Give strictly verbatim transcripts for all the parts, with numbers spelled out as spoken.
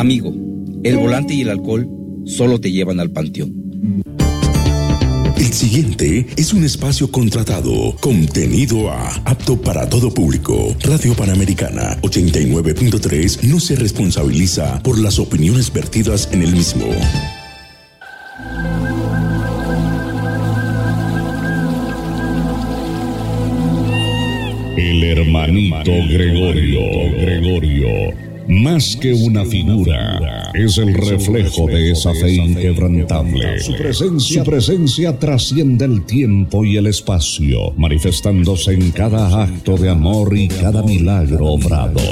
Amigo, el volante y el alcohol solo te llevan al panteón. El siguiente es un espacio contratado, contenido A, apto para todo público. Radio Panamericana ochenta y nueve punto tres no se responsabiliza por las opiniones vertidas en el mismo. El hermanito Gregorio, Gregorio. Más que una figura, es el reflejo de esa fe inquebrantable. Su presencia, su presencia trasciende el tiempo y el espacio, manifestándose en cada acto de amor y cada milagro obrado.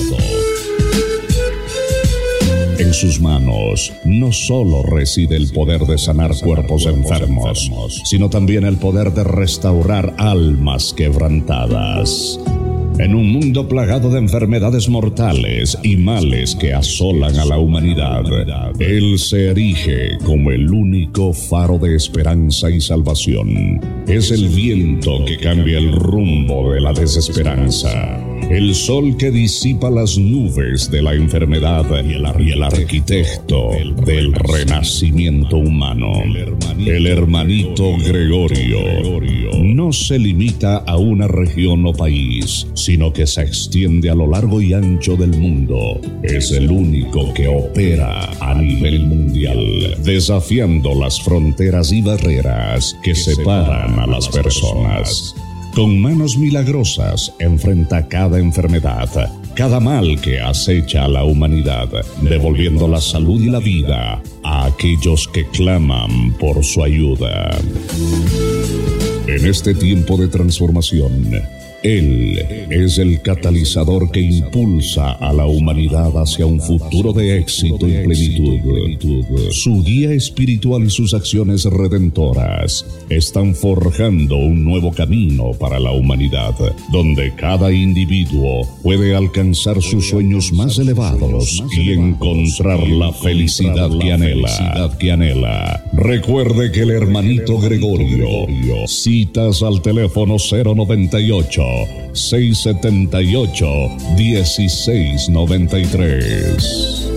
En sus manos no solo reside el poder de sanar cuerpos enfermos, sino también el poder de restaurar almas quebrantadas. En un mundo plagado de enfermedades mortales y males que asolan a la humanidad, Él se erige como el único faro de esperanza y salvación. Es el viento que cambia el rumbo de la desesperanza, el sol que disipa las nubes de la enfermedad y el, y el arquitecto del renacimiento humano. El hermanito Gregorio no se limita a una región o país, sino que se extiende a lo largo y ancho del mundo. Es el único que opera a nivel mundial, desafiando las fronteras y barreras que separan a las personas. Con manos milagrosas enfrenta cada enfermedad, cada mal que acecha a la humanidad, devolviendo la salud y la vida a aquellos que claman por su ayuda. En este tiempo de transformación, Él es el catalizador que impulsa a la humanidad hacia un futuro de éxito y plenitud. Su guía espiritual y sus acciones redentoras están forjando un nuevo camino para la humanidad, donde cada individuo puede alcanzar sus sueños más elevados y encontrar la felicidad que anhela. que anhela. Recuerde que el hermanito Gregorio, citas al teléfono cero noventa y ocho, seiscientos setenta y ocho, dieciséis noventa y tres.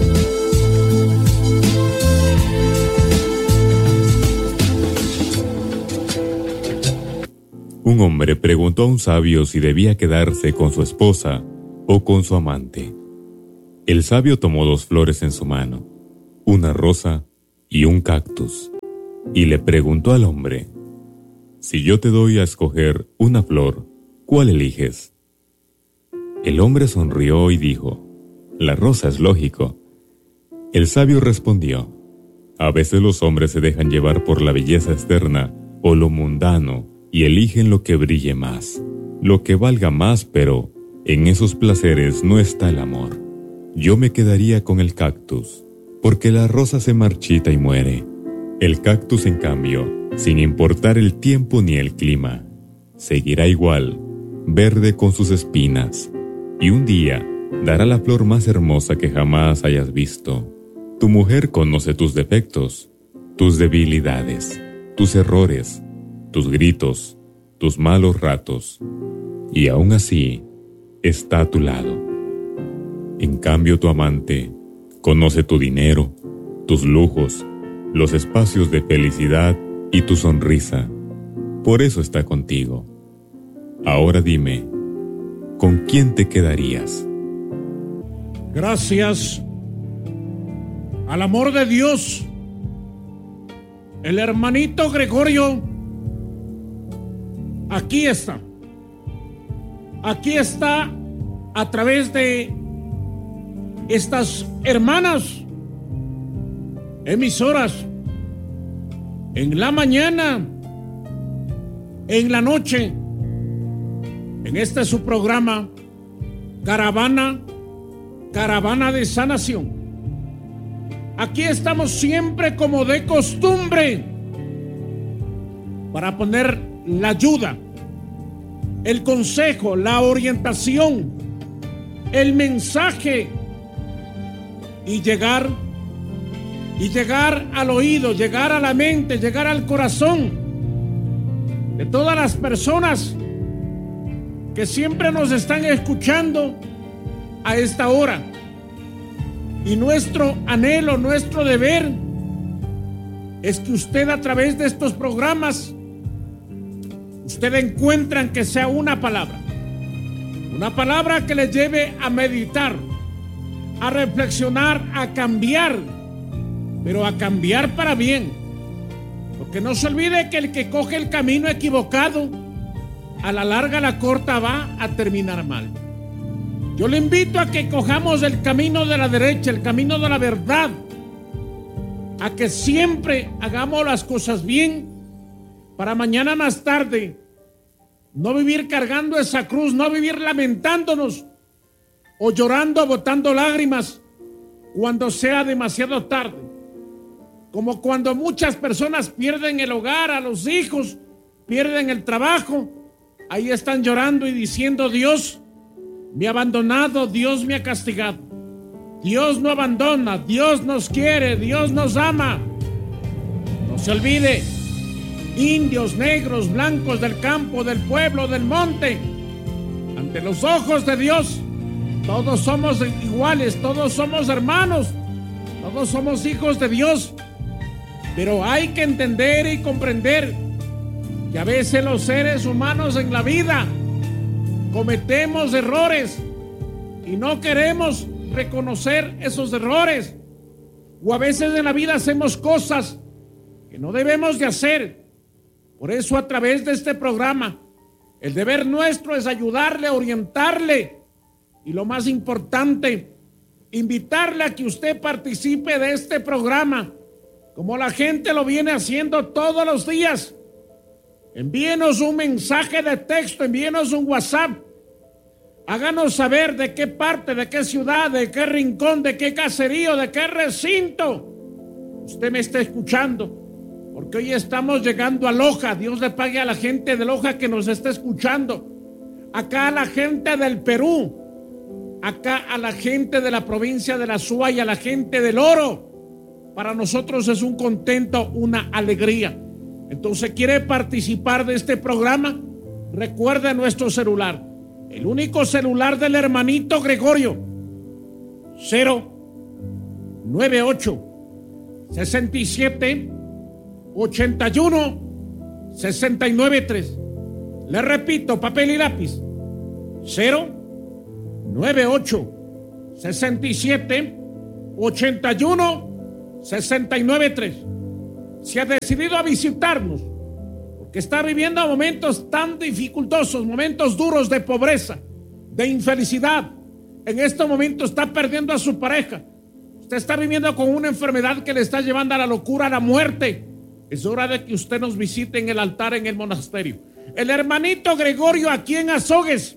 Un hombre preguntó a un sabio si debía quedarse con su esposa o con su amante. El sabio tomó dos flores en su mano, una rosa y un cactus, y le preguntó al hombre: si yo te doy a escoger una flor, ¿cuál eliges? El hombre sonrió y dijo: la rosa es lógico. El sabio respondió: a veces los hombres se dejan llevar por la belleza externa o lo mundano y eligen lo que brille más, lo que valga más, pero en esos placeres no está el amor. Yo me quedaría con el cactus, porque la rosa se marchita y muere. El cactus, en cambio, sin importar el tiempo ni el clima, seguirá igual, verde con sus espinas, y un día dará la flor más hermosa que jamás hayas visto. Tu mujer conoce tus defectos, tus debilidades, tus errores, tus gritos, tus malos ratos, y aún así está a tu lado. En cambio, tu amante conoce tu dinero, tus lujos, los espacios de felicidad y tu sonrisa. Por eso está contigo. Ahora dime, ¿con quién te quedarías? Gracias al amor de Dios, el hermanito Gregorio aquí está. Aquí está a través de estas hermanas emisoras, en la mañana, en la noche, en este su programa, Caravana, Caravana de Sanación. Aquí estamos siempre como de costumbre para poner la ayuda, el consejo, la orientación, el mensaje y llegar y llegar al oído, llegar a la mente, llegar al corazón de todas las personas que siempre nos están escuchando a esta hora. Y nuestro anhelo, nuestro deber es que usted, a través de estos programas, usted encuentran que sea una palabra, una palabra que le lleve a meditar, a reflexionar, a cambiar, pero a cambiar para bien. Porque no se olvide que el que coge el camino equivocado, a la larga, a la corta, va a terminar mal. Yo le invito a que cojamos el camino de la derecha, el camino de la verdad, a que siempre hagamos las cosas bien, para mañana más tarde no vivir cargando esa cruz, no vivir lamentándonos o llorando, botando lágrimas cuando sea demasiado tarde. Como cuando muchas personas pierden el hogar, a los hijos, pierden el trabajo, ahí están llorando y diciendo: Dios me ha abandonado, Dios me ha castigado. Dios no abandona, Dios nos quiere, Dios nos ama. No se olvide, indios, negros, blancos, del campo, del pueblo, del monte, ante los ojos de Dios, todos somos iguales, todos somos hermanos, todos somos hijos de Dios. Pero hay que entender y comprender que a veces los seres humanos en la vida cometemos errores y no queremos reconocer esos errores, o a veces en la vida hacemos cosas que no debemos de hacer. Por eso, a través de este programa, el deber nuestro es ayudarle, orientarle y, lo más importante, invitarle a que usted participe de este programa como la gente lo viene haciendo todos los días. Envíenos un mensaje de texto, envíenos un WhatsApp. Háganos saber de qué parte, de qué ciudad, de qué rincón, de qué caserío, de qué recinto usted me está escuchando. Porque hoy estamos llegando a Loja. Dios le pague a la gente de Loja que nos está escuchando. Acá a la gente del Perú. Acá a la gente de la provincia de la Suay, a la gente del Oro. Para nosotros es un contento, una alegría. Entonces, ¿quiere participar de este programa? Recuerde nuestro celular. El único celular del hermanito Gregorio. cero nueve ocho sesenta y siete ochenta y uno sesenta y nueve tres. Le repito, papel y lápiz. cero nueve ocho sesenta y siete ochenta y uno sesenta y nueve tres. Si ha decidido a visitarnos porque está viviendo momentos tan dificultosos, momentos duros de pobreza, de infelicidad, en este momento está perdiendo a su pareja, usted está viviendo con una enfermedad que le está llevando a la locura, a la muerte, es hora de que usted nos visite en el altar, en el monasterio. El hermanito Gregorio, aquí en Azogues,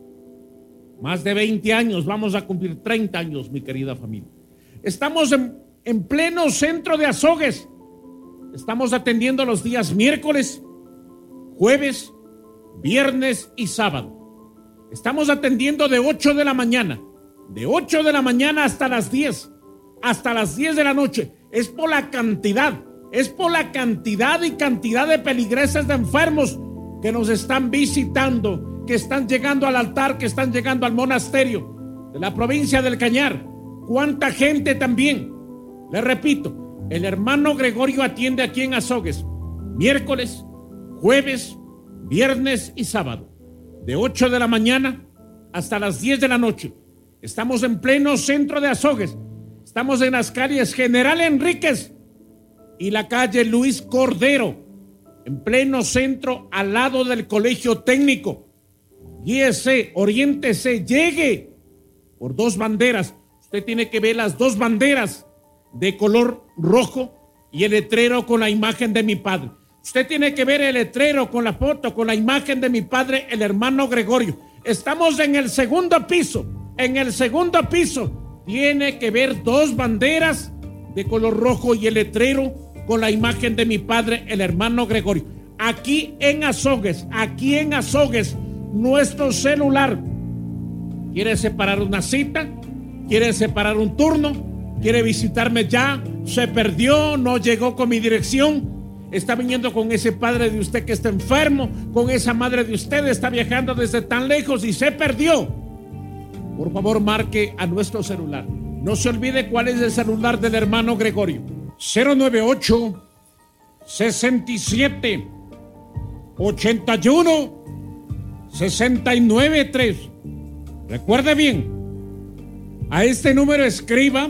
más de veinte años, vamos a cumplir treinta años, mi querida familia. Estamos en, en pleno centro de Azogues. Estamos atendiendo los días miércoles, jueves, viernes y sábado. Estamos atendiendo de ocho de la mañana, de ocho de la mañana hasta las diez, hasta las diez de la noche. Es por la cantidad, es por la cantidad y cantidad de peligreses, de enfermos que nos están visitando, que están llegando al altar, que están llegando al monasterio de la provincia del Cañar. ¿Cuánta gente también? Le repito, el hermano Gregorio atiende aquí en Azogues, miércoles, jueves, viernes y sábado, de ocho de la mañana hasta las diez de la noche. Estamos en pleno centro de Azogues. Estamos en las calles General Enríquez y la calle Luis Cordero, en pleno centro, al lado del Colegio Técnico. Guíese, oriéntese, llegue por dos banderas. Usted tiene que ver las dos banderas de color rojo y el letrero con la imagen de mi padre. Usted tiene que ver el letrero con la foto, con la imagen de mi padre, el hermano Gregorio. Estamos en el segundo piso. En el segundo piso tiene que ver dos banderas de color rojo y el letrero con la imagen de mi padre, el hermano Gregorio. Aquí en Azogues, aquí en Azogues, nuestro celular. ¿Quiere separar una cita? ¿Quiere separar un turno? ¿Quiere visitarme ya? ¿Se perdió? ¿No llegó con mi dirección? ¿Está viniendo con ese padre de usted que está enfermo? ¿Con esa madre de usted? ¿Está viajando desde tan lejos y se perdió? Por favor, marque a nuestro celular No se olvide cuál es el celular del hermano Gregorio. cero nueve ocho, sesenta y siete, ochenta y uno, sesenta y nueve tres. Recuerde bien, a este número escriba,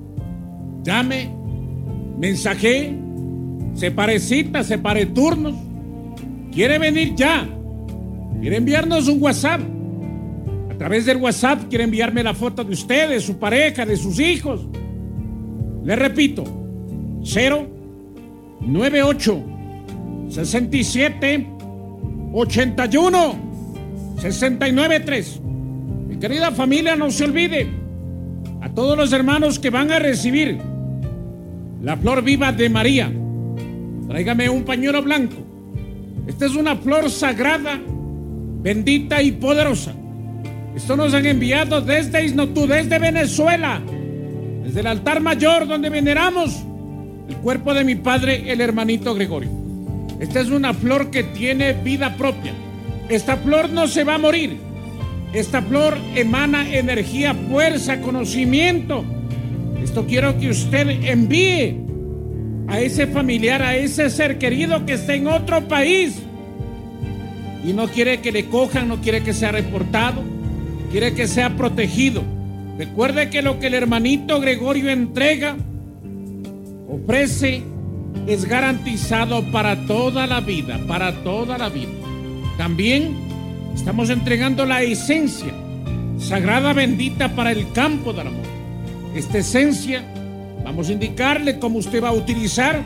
llame, mensaje, separe citas, separe turnos. Quiere venir ya, quiere enviarnos un WhatsApp. A través del WhatsApp quiere enviarme la foto de usted, de su pareja, de sus hijos. Le repito, cero nueve ocho, sesenta y siete, ochenta y uno, sesenta y nueve tres. Mi querida familia, no se olvide, a todos los hermanos que van a recibir la flor viva de María, tráigame un pañuelo blanco. Esta es una flor sagrada, bendita y poderosa. Esto nos han enviado desde Isnotú, desde Venezuela, desde el altar mayor donde veneramos el cuerpo de mi padre, el hermanito Gregorio. Esta es una flor que tiene vida propia. Esta flor no se va a morir. Esta flor emana energía, fuerza, conocimiento. Esto quiero que usted envíe a ese familiar, a ese ser querido que está en otro país y no quiere que le cojan, no quiere que sea reportado, quiere que sea protegido. Recuerde que lo que el hermanito Gregorio entrega, ofrece, es garantizado para toda la vida, para toda la vida. También estamos entregando la esencia sagrada, bendita para el campo del amor. Esta esencia vamos a indicarle cómo usted va a utilizar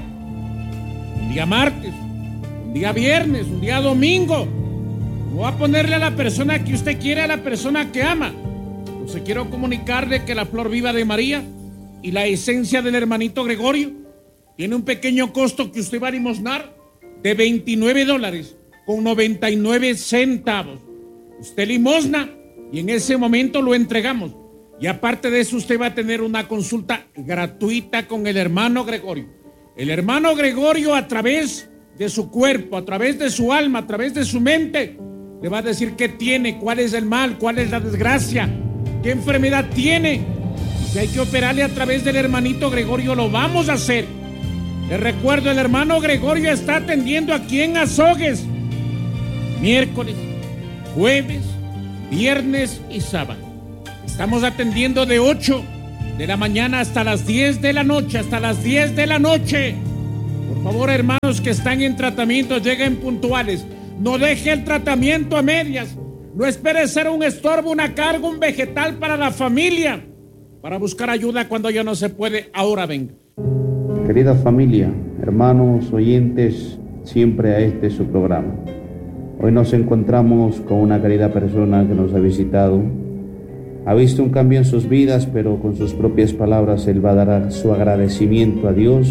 un día martes, un día viernes, un día domingo. No va a ponerle a la persona que usted quiere, a la persona que ama. Entonces quiero comunicarle que la flor viva de María y la esencia del hermanito Gregorio tiene un pequeño costo que usted va a limosnar de veintinueve dólares con noventa y nueve centavos. Usted limosna y en ese momento lo entregamos. Y aparte de eso, usted va a tener una consulta gratuita con el hermano Gregorio. El hermano Gregorio, a través de su cuerpo, a través de su alma, a través de su mente, le va a decir qué tiene, cuál es el mal, cuál es la desgracia, qué enfermedad tiene. Si hay que operarle a través del hermanito Gregorio, lo vamos a hacer. Les recuerdo, el hermano Gregorio está atendiendo aquí en Azogues, miércoles, jueves, viernes y sábado. Estamos atendiendo de ocho de la mañana hasta las diez de la noche, hasta las diez de la noche. Por favor, hermanos que están en tratamiento, lleguen puntuales. No deje el tratamiento a medias. No espere ser un estorbo, una carga, un vegetal para la familia. Para buscar ayuda cuando ya no se puede, ahora venga. Querida familia, hermanos, oyentes, siempre a este su programa. Hoy nos encontramos con una querida persona que nos ha visitado. Ha visto un cambio en sus vidas, pero con sus propias palabras él va a dar su agradecimiento a Dios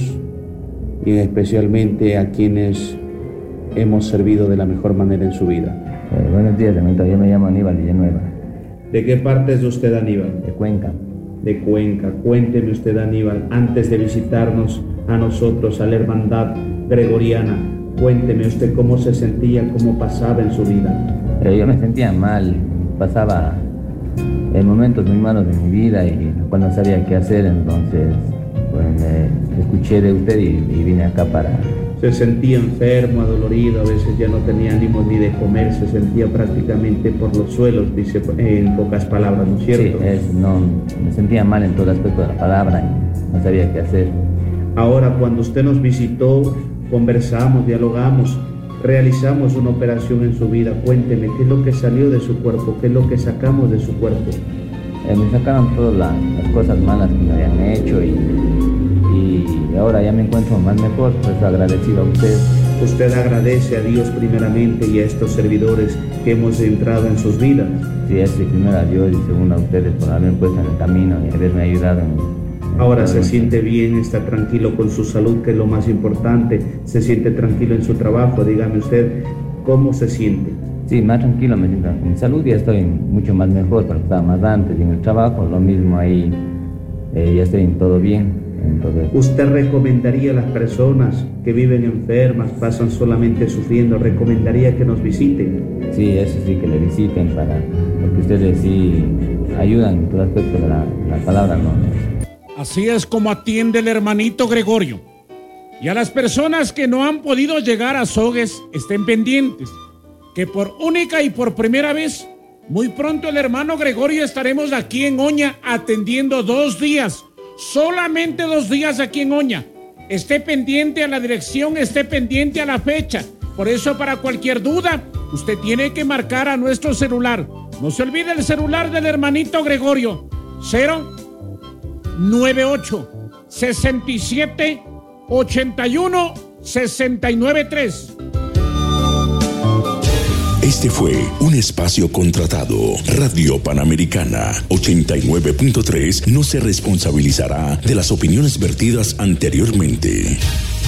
y especialmente a quienes hemos servido de la mejor manera en su vida. Eh, buenos días, hermanito. Yo me llamo Aníbal Villanueva. ¿De qué parte es usted, Aníbal? De Cuenca. De Cuenca. Cuénteme usted, Aníbal, antes de visitarnos a nosotros, a la hermandad gregoriana, cuénteme usted cómo se sentía, cómo pasaba en su vida. Eh, yo me sentía mal, pasaba en momentos muy malos de mi vida y cuando no sabía qué hacer, entonces pues, me escuché de usted y, y vine acá para... Se sentía enfermo, adolorido, a veces ya no tenía ánimo ni de comer, se sentía prácticamente por los suelos, dice en pocas palabras, ¿no es cierto? Sí, es, no, me sentía mal en todo aspecto de la palabra y no sabía qué hacer. Ahora, cuando usted nos visitó, conversamos, dialogamos, realizamos una operación en su vida. Cuénteme, ¿qué es lo que salió de su cuerpo? ¿Qué es lo que sacamos de su cuerpo? Eh, me sacaron todas la, las cosas malas que me habían hecho y, y ahora ya me encuentro más mejor, por eso agradecido a usted. Usted agradece a Dios primeramente y a estos servidores que hemos entrado en sus vidas. Sí, es primero a Dios y segundo a ustedes por haberme puesto en el camino y haberme ayudado en... Ahora se siente bien, está tranquilo con su salud, que es lo más importante, se siente tranquilo en su trabajo. Dígame usted, ¿cómo se siente? Sí, más tranquilo me siento. En mi salud ya estoy mucho más mejor, pero estaba más antes. Y en el trabajo lo mismo, ahí eh, ya estoy en todo bien. Entonces... ¿Usted recomendaría a las personas que viven enfermas, pasan solamente sufriendo, recomendaría que nos visiten? Sí, eso sí, que le visiten, para, porque ustedes sí ayudan en todo aspecto de la, la palabra, ¿no? Así es como atiende el hermanito Gregorio. Y a las personas que no han podido llegar a Sogues, estén pendientes, que por única y por primera vez, muy pronto el hermano Gregorio estaremos aquí en Oña atendiendo dos días, solamente dos días aquí en Oña. Esté pendiente a la dirección, esté pendiente a la fecha. Por eso, para cualquier duda, usted tiene que marcar a nuestro celular. No se olvide el celular del hermanito Gregorio, cero noventa y ocho, sesenta y siete, ochenta y uno, sesenta y nueve tres. Este fue un espacio contratado. Radio Panamericana ochenta y nueve punto tres no se responsabilizará de las opiniones vertidas anteriormente.